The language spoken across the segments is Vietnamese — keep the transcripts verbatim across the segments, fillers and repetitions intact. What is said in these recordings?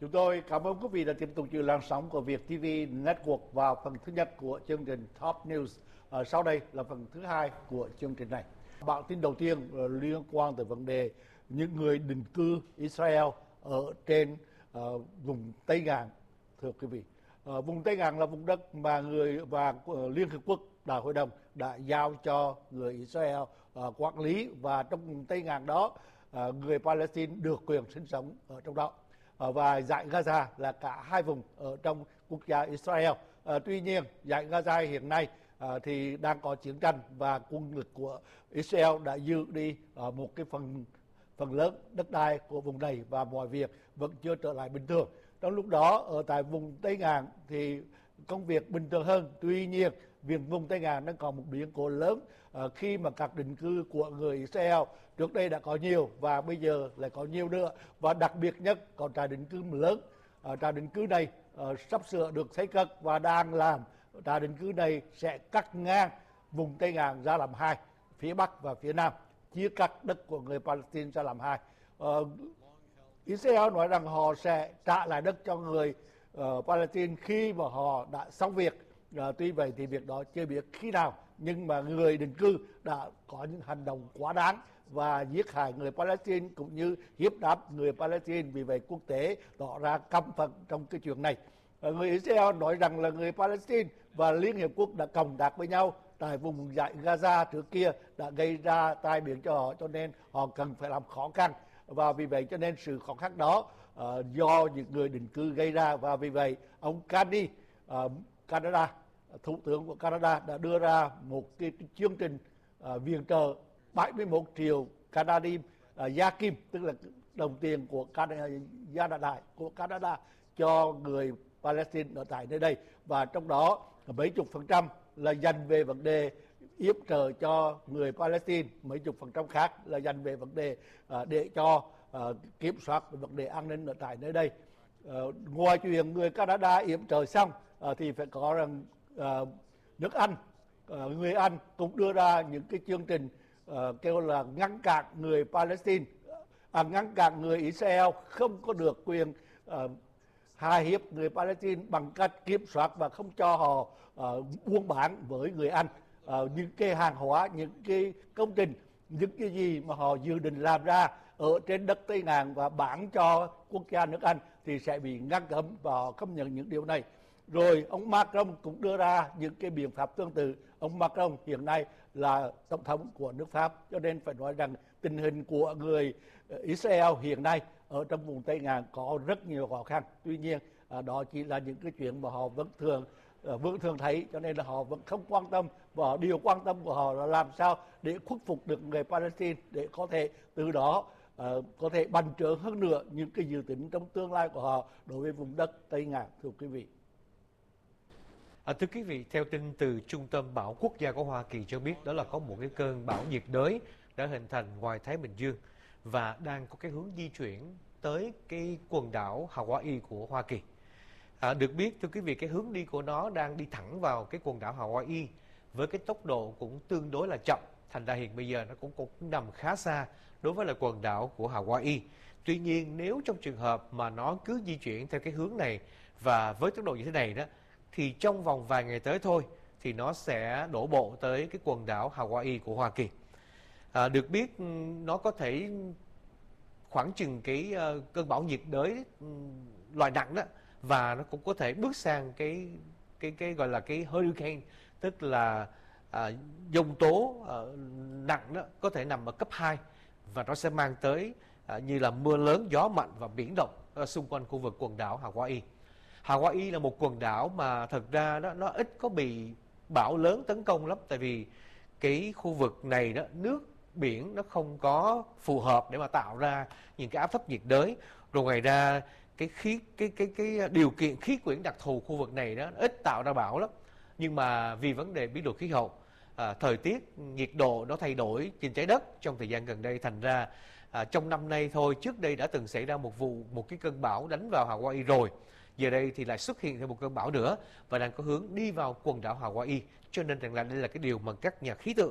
Chúng tôi cảm ơn quý vị đã tiếp tục giữ làn sóng của Việt ti vi Network vào phần thứ nhất của chương trình Top News. À, sau đây là phần thứ hai của chương trình này. Bản tin đầu tiên liên quan tới vấn đề những người định cư Israel ở trên uh, vùng Tây Ngạn. Thưa quý vị, uh, vùng Tây Ngạn là vùng đất mà người và uh, Liên Hiệp Quốc Đại hội đồng đã giao cho người Israel uh, quản lý, và trong vùng Tây Ngạn đó uh, người Palestine được quyền sinh sống ở trong đó. Và dải Gaza là cả hai vùng ở trong quốc gia Israel. À, tuy nhiên dải Gaza hiện nay à, thì đang có chiến tranh, và quân lực của Israel đã giữ đi à, một cái phần phần lớn đất đai của vùng này, và mọi việc vẫn chưa trở lại bình thường. Trong lúc đó ở tại vùng Tây Ngạn thì công việc bình thường hơn. Tuy nhiên viện vùng Tây Ngạn đang còn một biến cố lớn à, khi mà các định cư của người Israel trước đây đã có nhiều và bây giờ lại có nhiều nữa, và đặc biệt nhất còn trại định cư lớn. À, trại định cư này à, sắp sửa được xây cất và đang làm. Trại định cư này sẽ cắt ngang vùng Tây Ngạn ra làm hai, phía Bắc và phía Nam, chia cắt đất của người Palestine ra làm hai. À, Israel nói rằng họ sẽ trả lại đất cho người uh, Palestine khi mà họ đã xong việc. À, tuy vậy thì việc đó chưa biết khi nào, nhưng mà người định cư đã có những hành động quá đáng và giết hại người Palestine cũng như hiếp đáp người Palestine. Vì vậy quốc tế tỏ ra căm phẫn trong cái chuyện này. À, người Israel nói rằng là người Palestine và Liên Hiệp Quốc đã cộng tác với nhau tại vùng dải Gaza trước kia đã gây ra tai biến cho họ, cho nên họ cần phải làm khó khăn. Và vì vậy cho nên sự khó khăn đó uh, do những người định cư gây ra. Và vì vậy ông Carney, uh, Canada, Thủ tướng của Canada đã đưa ra một cái chương trình uh, viện trợ bảy mươi mốt triệu Canadian uh, gia kim, tức là đồng tiền của Canada, gia đại của Canada cho người Palestine ở tại nơi đây. Và trong đó mấy chục phần trăm là dành về vấn đề yểm trợ cho người Palestine, mấy chục phần trăm khác là dành về vấn đề uh, để cho uh, kiểm soát vấn đề an ninh ở tại nơi đây. Uh, ngoài chuyện người Canada yểm trợ xong uh, thì phải có rằng uh, nước Anh, uh, người Anh cũng đưa ra những cái chương trình uh, kêu là ngăn cản người Palestine, uh, ngăn cản người Israel không có được quyền uh, hài hiếp người Palestine bằng cách kiểm soát và không cho họ uh, buôn bán với người Anh. Uh, những cái hàng hóa, những cái công trình, những cái gì mà họ dự định làm ra ở trên đất Tây Ngạn và bán cho quốc gia nước Anh thì sẽ bị ngăn cấm, và họ không nhận những điều này. Rồi ông Macron cũng đưa ra những cái biện pháp tương tự. Ông Macron hiện nay là tổng thống của nước Pháp, cho nên phải nói rằng tình hình của người Israel hiện nay ở trong vùng Tây Ngạn có rất nhiều khó khăn. Tuy nhiên đó chỉ là những cái chuyện mà họ vẫn thường vẫn thường thấy, cho nên là họ vẫn không quan tâm, và điều quan tâm của họ là làm sao để khuất phục được người Palestine, để có thể từ đó uh, có thể bành trướng hơn nữa những cái dự tính trong tương lai của họ đối với vùng đất Tây Ngạn. Thưa quý vị. À, thưa quý vị, theo tin từ Trung tâm Bão Quốc gia của Hoa Kỳ cho biết, đó là có một cái cơn bão nhiệt đới đã hình thành ngoài Thái Bình Dương và đang có cái hướng di chuyển tới cái quần đảo Hawaii của Hoa Kỳ. À, được biết, thưa quý vị, cái hướng đi của nó đang đi thẳng vào cái quần đảo Hawaii với cái tốc độ cũng tương đối là chậm. Thành ra hiện bây giờ nó cũng, cũng nằm khá xa đối với là quần đảo của Hawaii. Tuy nhiên, nếu trong trường hợp mà nó cứ di chuyển theo cái hướng này và với tốc độ như thế này đó, thì trong vòng vài ngày tới thôi thì nó sẽ đổ bộ tới cái quần đảo Hawaii của Hoa Kỳ. À, được biết nó có thể khoảng chừng cái uh, cơn bão nhiệt đới um, loại nặng đó, và nó cũng có thể bước sang cái cái cái gọi là cái hurricane, tức là à, dông tố à, nặng đó, có thể nằm ở cấp hai, và nó sẽ mang tới à, như là mưa lớn, gió mạnh và biển động à, xung quanh khu vực quần đảo Hawaii. Hawaii là một quần đảo mà thật ra đó, nó ít có bị bão lớn tấn công lắm, tại vì cái khu vực này đó, nước biển nó không có phù hợp để mà tạo ra những cái áp thấp nhiệt đới. Rồi ngoài ra cái khí cái cái cái điều kiện khí quyển đặc thù khu vực này đó ít tạo ra bão lắm. Nhưng mà vì vấn đề biến đổi khí hậu, à, thời tiết, nhiệt độ nó thay đổi trên trái đất trong thời gian gần đây, thành ra à, trong năm nay thôi, trước đây đã từng xảy ra một vụ một cái cơn bão đánh vào Hawaii rồi. Giờ đây thì lại xuất hiện thêm một cơn bão nữa và đang có hướng đi vào quần đảo Hawaii. Cho nên rằng là đây là cái điều mà các nhà khí tượng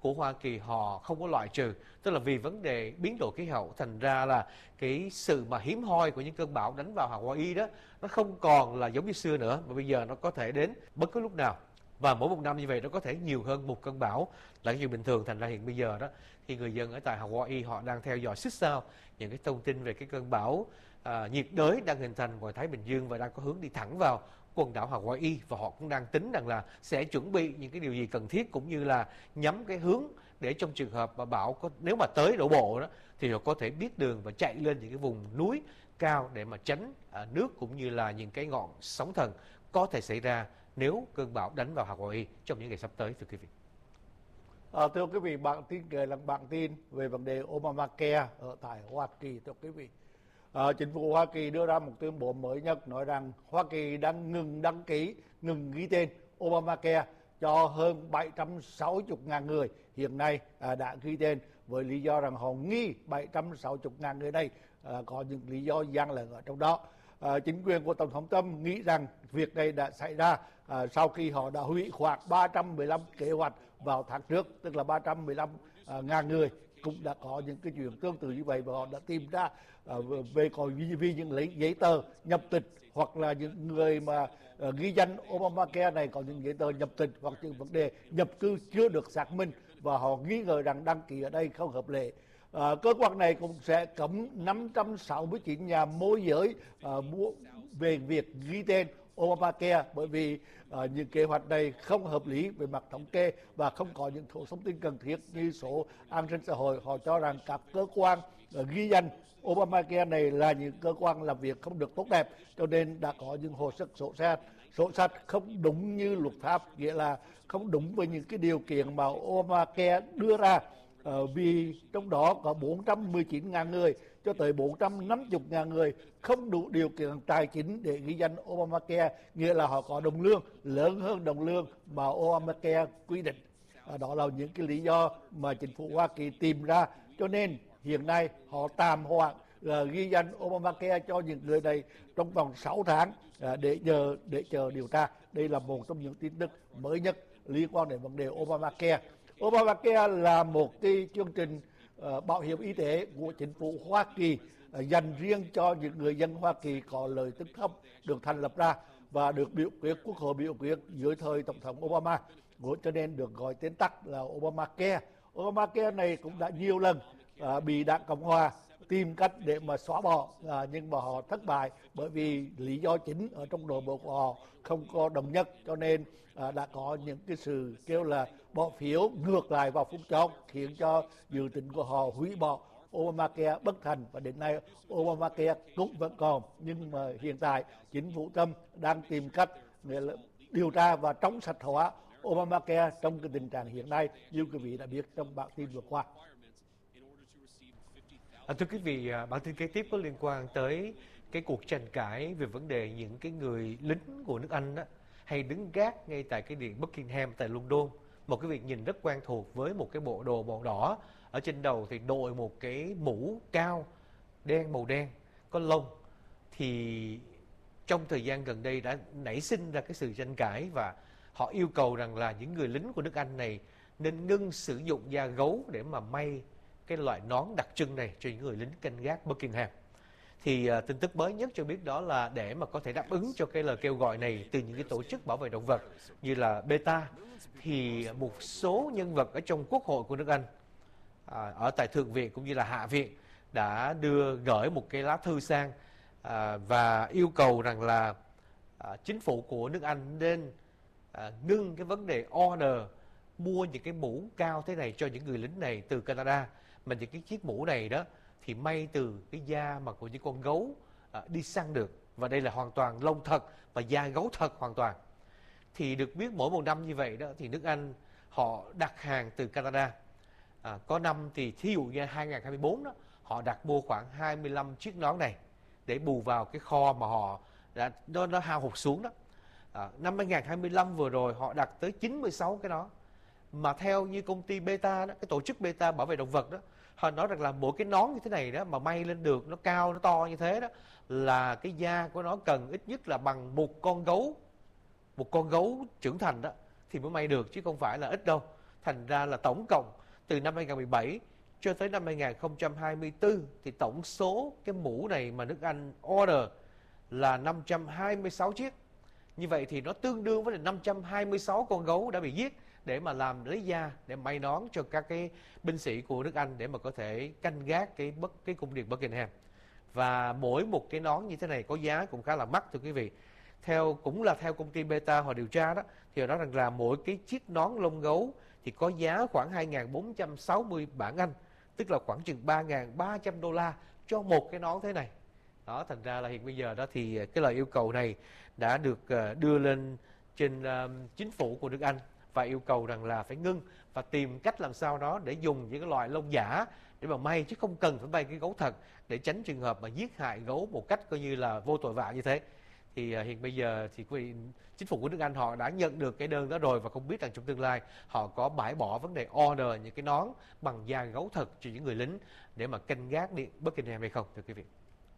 của Hoa Kỳ họ không có loại trừ, tức là vì vấn đề biến đổi khí hậu, thành ra là cái sự mà hiếm hoi của những cơn bão đánh vào Hawaii đó nó không còn là giống như xưa nữa, mà bây giờ nó có thể đến bất cứ lúc nào, và mỗi một năm như vậy nó có thể nhiều hơn một cơn bão là cái chuyện bình thường. Thành ra hiện bây giờ đó thì người dân ở tại Hawaii họ đang theo dõi xích sao những cái thông tin về cái cơn bão à, nhiệt đới đang hình thành ngoài Thái Bình Dương và đang có hướng đi thẳng vào quần đảo Hawaii, và họ cũng đang tính rằng là sẽ chuẩn bị những cái điều gì cần thiết, cũng như là nhắm cái hướng để trong trường hợp mà bão có nếu mà tới đổ bộ đó thì họ có thể biết đường và chạy lên những cái vùng núi cao để mà tránh à, nước cũng như là những cái ngọn sóng thần có thể xảy ra nếu cơn bão đánh vào Hawaii trong những ngày sắp tới, thưa quý vị. À, thưa quý vị, bản tin kể là bản tin về vấn đề Obamacare ở tại Hoa Kỳ. Thưa quý vị, à, chính phủ Hoa Kỳ đưa ra một tuyên bố mới nhất nói rằng Hoa Kỳ đang ngừng đăng ký, ngừng ghi tên Obamacare cho hơn bảy trăm sáu mươi nghìn người hiện nay à, đã ghi tên, với lý do rằng họ nghi bảy trăm sáu mươi nghìn người này à, có những lý do gian lận ở trong đó. À, chính quyền của Tổng thống Trump nghĩ rằng việc này đã xảy ra à, sau khi họ đã hủy khoảng ba trăm mười lăm kế hoạch vào tháng trước, tức là ba trăm mười lăm ngàn người cũng đã có những cái chuyện tương tự như vậy, và họ đã tìm ra à, về còn vì, vì những lấy giấy tờ nhập tịch, hoặc là những người mà à, ghi danh Obamacare này có những giấy tờ nhập tịch hoặc những vấn đề nhập cư chưa được xác minh, và họ nghi ngờ rằng đăng ký ở đây không hợp lệ. À, cơ quan này cũng sẽ cấm năm trăm sáu mươi chín nhà môi giới à, về việc ghi tên Obamacare, bởi vì uh, những kế hoạch này không hợp lý về mặt thống kê và không có những thông tin cần thiết như số an sinh xã hội. Họ cho rằng các cơ quan uh, ghi danh Obamacare này là những cơ quan làm việc không được tốt đẹp, cho nên đã có những hồ sơ sổ sách sổ sách không đúng như luật pháp, nghĩa là không đúng với những cái điều kiện mà Obamacare đưa ra. Uh, vì trong đó có bốn trăm mười chín nghìn người cho tới bốn trăm năm mươi nghìn người không đủ điều kiện tài chính để ghi danh Obamacare, nghĩa là họ có đồng lương lớn hơn đồng lương mà Obamacare quy định. À, đó là những cái lý do mà chính phủ Hoa Kỳ tìm ra, cho nên hiện nay họ tạm hoãn uh, ghi danh Obamacare cho những người này trong vòng sáu tháng uh, để chờ để chờ điều tra. Đây là một trong những tin tức mới nhất liên quan đến vấn đề Obamacare. Obamacare là một cái chương trình uh, bảo hiểm y tế của chính phủ Hoa Kỳ uh, dành riêng cho những người dân Hoa Kỳ có lợi tức thấp, được thành lập ra và được biểu quyết quốc hội biểu quyết dưới thời Tổng thống Obama, cho nên được gọi tên tắt là Obamacare. Obamacare này cũng đã nhiều lần uh, bị Đảng Cộng Hòa tìm cách để mà xóa bỏ, à, nhưng mà họ thất bại bởi vì lý do chính ở trong nội bộ của họ không có đồng nhất, cho nên à, đã có những cái sự kêu là bỏ phiếu ngược lại vào phút chót, khiến cho dự tính của họ hủy bỏ Obamacare bất thành, và đến nay Obamacare cũng vẫn còn. Nhưng mà hiện tại chính phủ Trump đang tìm cách điều tra và chống sạch hóa Obamacare trong cái tình trạng hiện nay, như quý vị đã biết trong bản tin vừa qua. À, thưa quý vị, bản tin kế tiếp có liên quan tới cái cuộc tranh cãi về vấn đề những cái người lính của nước Anh đó hay đứng gác ngay tại cái điện Buckingham tại London, một cái việc nhìn rất quen thuộc với một cái bộ đồ màu đỏ, ở trên đầu thì đội một cái mũ cao đen màu đen có lông. Thì trong thời gian gần đây đã nảy sinh ra cái sự tranh cãi, và họ yêu cầu rằng là những người lính của nước Anh này nên ngưng sử dụng da gấu để mà may cái loại nón đặc trưng này cho những người lính canh gác Buckingham. Thì uh, tin tức mới nhất cho biết đó là để mà có thể đáp ứng cho cái lời kêu gọi này từ những cái tổ chức bảo vệ động vật như là PETA, thì một số nhân vật ở trong Quốc hội của nước Anh, à, ở tại Thượng viện cũng như là Hạ viện, đã đưa gửi một cái lá thư sang à, và yêu cầu rằng là à, chính phủ của nước Anh nên à, ngưng cái vấn đề order mua những cái mũ cao thế này cho những người lính này từ Canada, mà những cái chiếc mũ này đó thì may từ cái da mà của những con gấu à, đi săn được, và đây là hoàn toàn lông thật và da gấu thật hoàn toàn. Thì được biết mỗi một năm như vậy đó thì nước Anh họ đặt hàng từ Canada, à, có năm thì thí dụ như hai không hai tư đó họ đặt mua khoảng hai mươi lăm chiếc nón này để bù vào cái kho mà họ đã nó, nó hao hụt xuống đó. À, năm hai không hai lăm vừa rồi họ đặt tới chín mươi sáu cái nón, mà theo như công ty PETA đó, cái tổ chức PETA bảo vệ động vật đó, họ nói rằng là mỗi cái nón như thế này đó mà may lên được, nó cao nó to như thế đó, là cái da của nó cần ít nhất là bằng một con gấu một con gấu trưởng thành đó thì mới may được, chứ không phải là ít đâu. Thành ra là tổng cộng từ năm hai không một bảy cho tới năm hai không hai tư thì tổng số cái mũ này mà nước Anh order là năm trăm hai mươi sáu chiếc. Như vậy thì nó tương đương với năm trăm hai mươi sáu con gấu đã bị giết để mà làm lấy da, để may nón cho các cái binh sĩ của nước Anh để mà có thể canh gác cái bất cái cung điện Buckingham. Và mỗi một cái nón như thế này có giá cũng khá là mắc thưa quý vị. Theo cũng là theo công ty Beta họ điều tra đó, thì họ nói rằng là mỗi cái chiếc nón lông gấu thì có giá khoảng hai nghìn bốn trăm sáu mươi bảng Anh, tức là khoảng chừng ba nghìn ba trăm đô la cho một cái nón thế này. Đó, thành ra là hiện bây giờ đó thì cái lời yêu cầu này đã được đưa lên trên uh, chính phủ của nước Anh và yêu cầu rằng là phải ngưng và tìm cách làm sao đó để dùng những cái loại lông giả để mà may, chứ không cần phải may cái gấu thật để tránh trường hợp mà giết hại gấu một cách coi như là vô tội vạ như thế. Thì uh, hiện bây giờ thì quý vị, chính phủ của nước Anh họ đã nhận được cái đơn đó rồi và không biết rằng trong tương lai họ có bãi bỏ vấn đề order những cái nón bằng da gấu thật cho những người lính để mà canh gác điện Buckingham hay không thưa quý vị.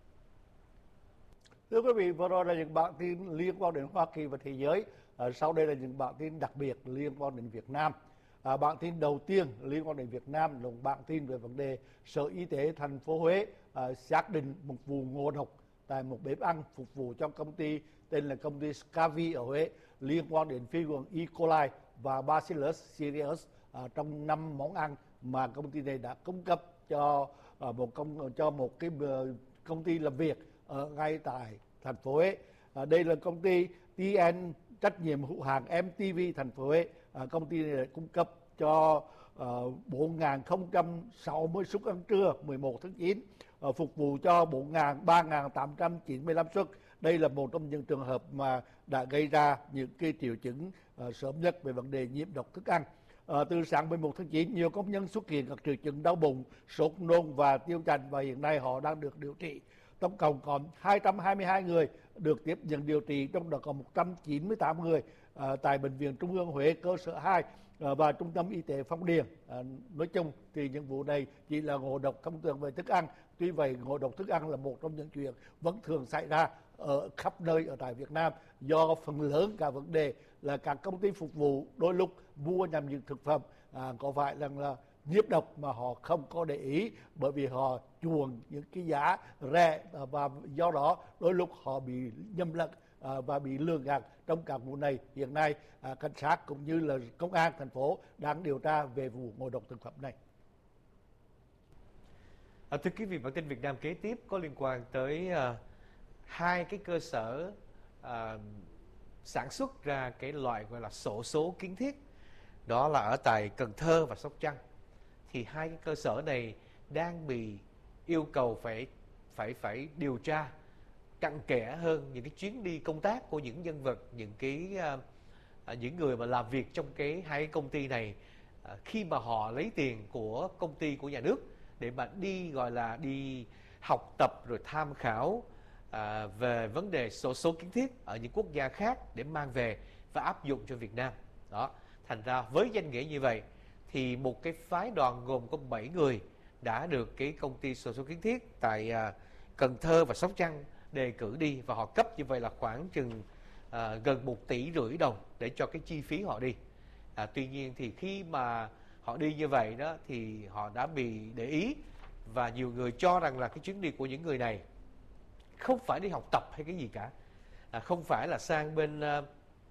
Thưa quý vị, vừa rồi là những bản tin liên quan đến Hoa Kỳ và thế giới. À, sau đây là những bản tin đặc biệt liên quan đến Việt Nam. À, bản tin đầu tiên liên quan đến Việt Nam là bản tin về vấn đề Sở Y tế thành phố Huế à, xác định một vụ ngộ độc tại một bếp ăn phục vụ cho công ty tên là công ty Scavi ở Huế liên quan đến vi khuẩn E. coli và Bacillus cereus à, trong năm món ăn mà công ty này đã cung cấp cho à, một công cho một cái công ty làm việc ở ngay tại thành phố Huế. À, đây là công ty tê en trách nhiệm hữu hạn em tê vê thành phố Huế. À, công ty này đã cung cấp cho uh, bốn nghìn không trăm sáu mươi suất ăn trưa mười một tháng chín, uh, phục vụ cho ba nghìn tám trăm chín mươi lăm suất. Đây là một trong những trường hợp mà đã gây ra những cái triệu chứng uh, sớm nhất về vấn đề nhiễm độc thức ăn. À, từ sáng mười một tháng chín, nhiều công nhân xuất hiện các triệu chứng đau bụng, sốt nôn và tiêu chảy và hiện nay họ đang được điều trị. Tổng cộng có hai trăm hai mươi hai người được tiếp nhận điều trị, trong đó có một trăm chín mươi tám người à, tại Bệnh viện Trung ương Huế cơ sở hai à, và Trung tâm Y tế Phong Điền. À, nói chung thì những vụ này chỉ là ngộ độc thông thường về thức ăn. Tuy vậy, ngộ độc thức ăn là một trong những chuyện vẫn thường xảy ra ở khắp nơi ở tại Việt Nam, do phần lớn cả vấn đề là các công ty phục vụ đôi lúc mua nhầm những thực phẩm à, có phải rằng là nhiễm độc mà họ không có để ý, bởi vì họ chuộng những cái giá rẻ và do đó đôi lúc họ bị nhầm lẫn à, và bị lừa gạt. Trong các vụ này hiện nay à, cảnh sát cũng như là công an thành phố đang điều tra về vụ ngộ độc thực phẩm này. À, thưa quý vị, bản tin Việt Nam kế tiếp có liên quan tới uh, hai cái cơ sở uh, sản xuất ra cái loại gọi là xổ số kiến thiết, đó là ở tại Cần Thơ và Sóc Trăng. Thì hai cái cơ sở này đang bị yêu cầu phải phải phải điều tra cặn kẽ hơn những cái chuyến đi công tác của những nhân vật, những cái uh, những người mà làm việc trong cái hai cái công ty này uh, khi mà họ lấy tiền của công ty của nhà nước để mà đi gọi là đi học tập rồi tham khảo à, về vấn đề xổ số kiến thiết ở những quốc gia khác để mang về và áp dụng cho Việt Nam. Đó, thành ra với danh nghĩa như vậy thì một cái phái đoàn gồm có bảy người đã được cái công ty xổ số kiến thiết tại à, Cần Thơ và Sóc Trăng đề cử đi, và họ cấp như vậy là khoảng chừng à, gần một tỷ rưỡi đồng để cho cái chi phí họ đi. À, tuy nhiên thì khi mà họ đi như vậy đó thì họ đã bị để ý, và nhiều người cho rằng là cái chuyến đi của những người này không phải đi học tập hay cái gì cả, à, không phải là sang bên uh,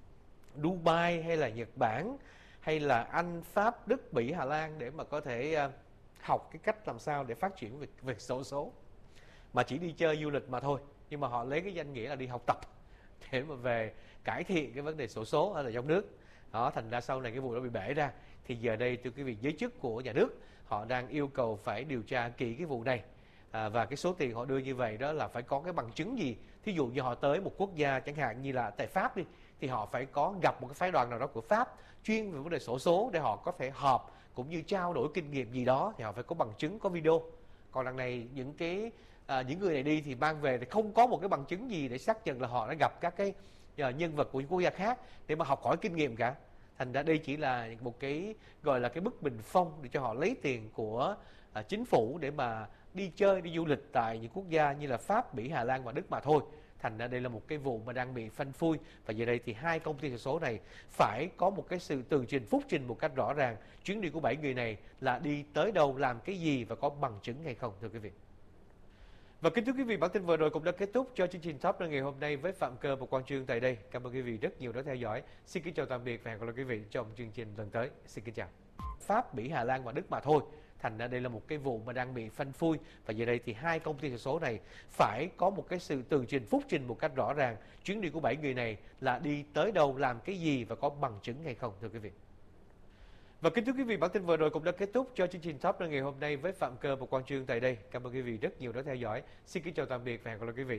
Dubai hay là Nhật Bản hay là Anh, Pháp, Đức, Bỉ, Hà Lan để mà có thể uh, học cái cách làm sao để phát triển về, về xổ số, mà chỉ đi chơi du lịch mà thôi. Nhưng mà họ lấy cái danh nghĩa là đi học tập để mà về cải thiện cái vấn đề xổ số ở trong nước. Đó, thành ra sau này cái vụ đó bị bể ra thì giờ đây từ cái vị giới chức của nhà nước họ đang yêu cầu phải điều tra kỹ cái vụ này, à, và cái số tiền họ đưa như vậy đó là phải có cái bằng chứng gì. Thí dụ như họ tới một quốc gia chẳng hạn như là tại Pháp đi, thì họ phải có gặp một cái phái đoàn nào đó của Pháp chuyên về vấn đề xổ số để họ có thể họp cũng như trao đổi kinh nghiệm gì đó, thì họ phải có bằng chứng, có video. Còn đằng này những cái à, những người này đi thì mang về thì không có một cái bằng chứng gì để xác nhận là họ đã gặp các cái uh, nhân vật của những quốc gia khác để mà học hỏi kinh nghiệm cả. Thành ra đây chỉ là một cái gọi là cái bức bình phong để cho họ lấy tiền của uh, chính phủ để mà đi chơi, đi du lịch tại những quốc gia như là Pháp, Bỉ, Hà Lan và Đức mà thôi. Thành ra đây là một cái vụ mà đang bị phanh phui, và giờ đây thì hai công ty xổ số này phải có một cái sự tường trình, phúc trình một cách rõ ràng chuyến đi của bảy người này là đi tới đâu, làm cái gì và có bằng chứng hay không, thưa quý vị. Và kính thưa quý vị, bản tin vừa rồi cũng đã kết thúc cho chương trình Top ngày hôm nay với Phạm Cơ và Quang Trương tại đây. Cảm ơn quý vị rất nhiều đã theo dõi. Xin kính chào tạm biệt và hẹn gặp lại quý vị trong chương trình lần tới. Xin kính chào. Pháp, Bỉ, Hà Lan và Đức mà thôi. Thành ra đây là một cái vụ mà đang bị phanh phui, và giờ đây thì hai công ty xổ số này phải có một cái sự tường trình, phúc trình một cách rõ ràng chuyến đi của bảy người này là đi tới đâu, làm cái gì và có bằng chứng hay không, thưa quý vị. Và kính thưa quý vị, bản tin vừa rồi cũng đã kết thúc cho chương trình Top ngày hôm nay với Phạm Cơ và Quang Trương tại đây. Cảm ơn quý vị rất nhiều đã theo dõi. Xin kính chào tạm biệt và hẹn gặp lại quý vị